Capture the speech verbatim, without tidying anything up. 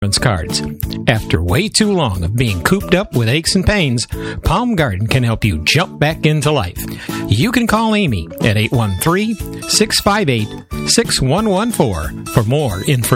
cards. After way too long of being cooped up with aches and pains, Palm Garden can help you jump back into life. You can call Amy at eight one three, six five eight, six one one four for more information.